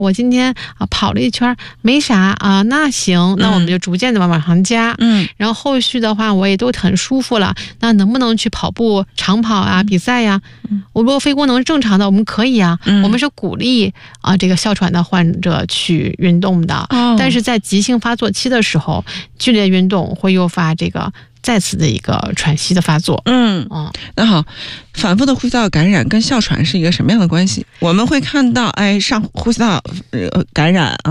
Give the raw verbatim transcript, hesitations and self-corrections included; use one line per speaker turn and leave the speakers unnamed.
我今天啊跑了一圈没啥啊，那行，那我们就逐渐的往上加。嗯，然后后续的话我也都很舒服了，那能不能去跑步长跑啊比赛呀、啊？我如果肺功能正常的，我们可以啊。嗯、我们是鼓励啊这个哮喘的患者去运动的，哦、但是在急性发作期的时候，剧烈运动会诱发这个再次的一个喘息的发作。
嗯嗯，那好，反复的呼吸道感染跟哮喘是一个什么样的关系？我们会看到，哎，上呼吸道呃感染